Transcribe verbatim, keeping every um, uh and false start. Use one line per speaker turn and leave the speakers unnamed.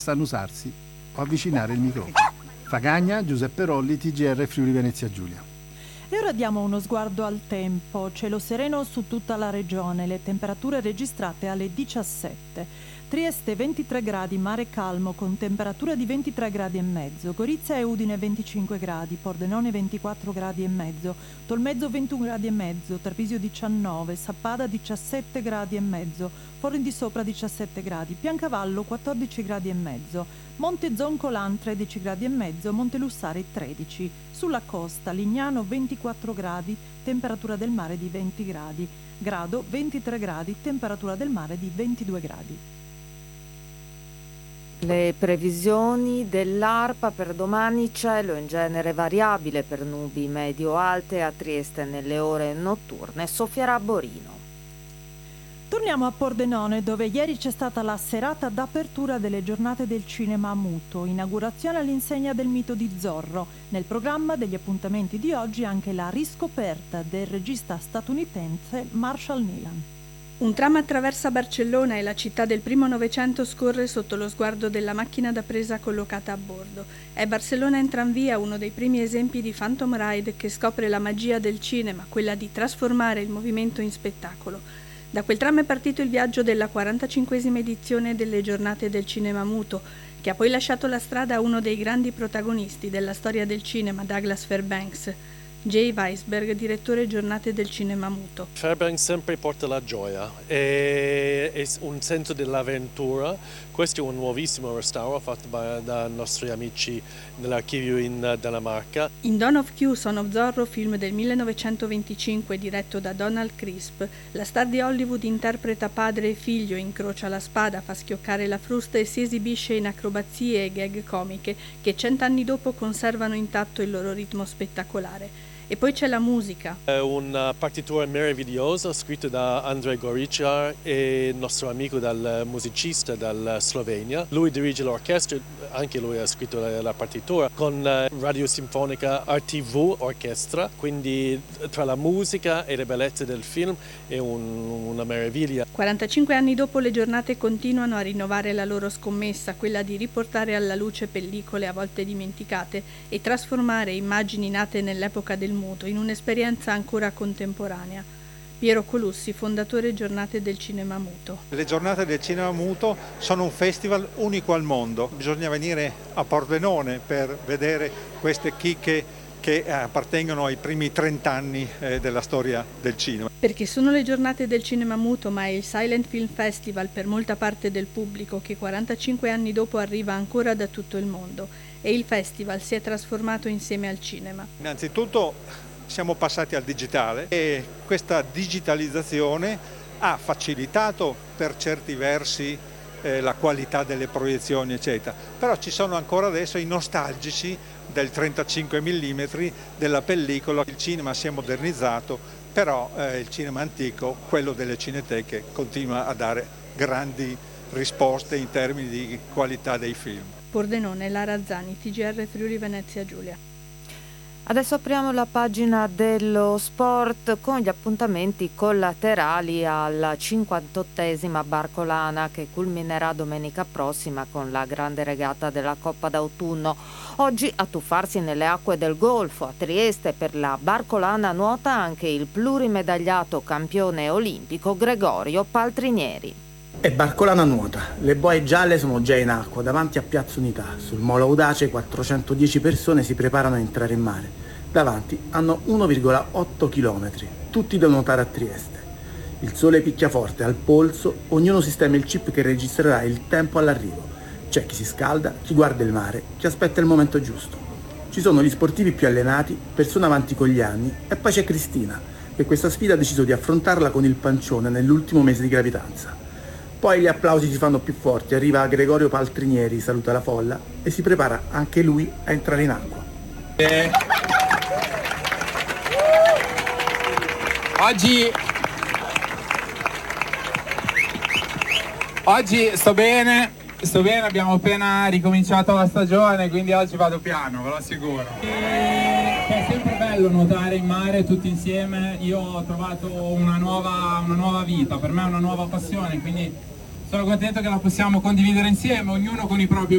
annusarsi o avvicinare il microfono. Fagagna, Giuseppe Rolli, T G R Friuli Venezia Giulia.
E ora diamo uno sguardo al tempo. Cielo sereno su tutta la regione, le temperature registrate alle diciassette. Trieste ventitré gradi, mare calmo con temperatura di ventitré gradi e mezzo, Gorizia e Udine venticinque gradi, Pordenone ventiquattro gradi e mezzo, Tolmezzo ventuno gradi e mezzo, Treviso diciannove, Sappada diciassette gradi e mezzo, Forni di Sopra diciassette gradi, Piancavallo quattordici gradi e mezzo, Monte Zoncolan tredici gradi e mezzo, Montelussari tredici. Sulla costa Lignano ventiquattro gradi, temperatura del mare di venti gradi, Grado ventitré gradi, temperatura del mare di ventidue gradi.
Le previsioni dell'ARPA per domani: cielo in genere variabile per nubi medio-alte a Trieste nelle ore notturne, soffierà Borino.
Torniamo a Pordenone, dove ieri c'è stata la serata d'apertura delle giornate del cinema muto, inaugurazione all'insegna del mito di Zorro. Nel programma degli appuntamenti di oggi anche la riscoperta del regista statunitense Marshall Nelan.
Un tram attraversa Barcellona e la città del primo Novecento scorre sotto lo sguardo della macchina da presa collocata a bordo. È Barcellona in tranvia uno dei primi esempi di Phantom Ride che scopre la magia del cinema, quella di trasformare il movimento in spettacolo. Da quel tram è partito il viaggio della quarantacinquesima edizione delle Giornate del Cinema Muto, che ha poi lasciato la strada a uno dei grandi protagonisti della storia del cinema, Douglas Fairbanks. Jay Weisberg, direttore Giornate del Cinema Muto.
Fairbanks sempre porta la gioia e, e un senso dell'avventura. Questo è un nuovissimo restauro fatto dai nostri amici dell'archivio in Danimarca.
In Dawn of Q, Son of Zorro, film del millenovecentoventicinque diretto da Donald Crisp, la star di Hollywood interpreta padre e figlio, incrocia la spada, fa schioccare la frusta e si esibisce in acrobazie e gag comiche che cent'anni dopo conservano intatto il loro ritmo spettacolare. E poi c'è la musica.
È una partitura meravigliosa scritta da Andrej Gorica, il nostro amico dal musicista dalla Slovenia. Lui dirige l'orchestra, anche lui ha scritto la, la partitura con Radio Sinfonica R T V Orchestra, quindi tra la musica e le bellezze del film è un, una meraviglia.
quarantacinque anni dopo le giornate continuano a rinnovare la loro scommessa, quella di riportare alla luce pellicole a volte dimenticate e trasformare immagini nate nell'epoca del muto in un'esperienza ancora contemporanea. Piero Colussi, fondatore Giornate del Cinema Muto.
Le Giornate del Cinema Muto sono un festival unico al mondo. Bisogna venire a Pordenone per vedere queste chicche che appartengono ai primi trent'anni eh, della storia del cinema.
Perché sono le Giornate del Cinema Muto, ma è il Silent Film Festival per molta parte del pubblico che quarantacinque anni dopo arriva ancora da tutto il mondo. E il festival si è trasformato insieme al cinema.
Innanzitutto siamo passati al digitale e questa digitalizzazione ha facilitato per certi versi eh, la qualità delle proiezioni eccetera, però ci sono ancora adesso i nostalgici del trentacinque millimetri della pellicola. Il cinema si è modernizzato, però eh, il cinema antico, quello delle cineteche, continua a dare grandi risposte in termini di qualità dei film.
Pordenone, Lara Zani, T G R Friuli Venezia Giulia.
Adesso apriamo la pagina dello sport con gli appuntamenti collaterali alla cinquantottesima Barcolana che culminerà domenica prossima con la grande regata della Coppa d'autunno. Oggi a tuffarsi nelle acque del Golfo a Trieste per la Barcolana nuota anche il plurimedagliato campione olimpico Gregorio Paltrinieri.
E Barcolana nuota, le boe gialle sono già in acqua davanti a Piazza Unità. Sul molo Audace quattrocentodieci persone si preparano a entrare in mare. Davanti hanno uno virgola otto chilometri, tutti da nuotare a Trieste. Il sole picchia forte al polso, ognuno sistema il chip che registrerà il tempo all'arrivo. C'è chi si scalda, chi guarda il mare, chi aspetta il momento giusto. Ci sono gli sportivi più allenati, persone avanti con gli anni e poi c'è Cristina, che questa sfida ha deciso di affrontarla con il pancione nell'ultimo mese di gravidanza. Poi gli applausi si fanno più forti, arriva Gregorio Paltrinieri, saluta la folla e si prepara anche lui a entrare in acqua.
Eh, oggi, oggi sto bene, sto bene, abbiamo appena ricominciato la stagione, quindi oggi vado piano, ve lo assicuro. E è sempre bello nuotare in mare tutti insieme, io ho trovato una nuova, una nuova vita, per me è una nuova passione, quindi sono contento che la possiamo condividere insieme, ognuno con i propri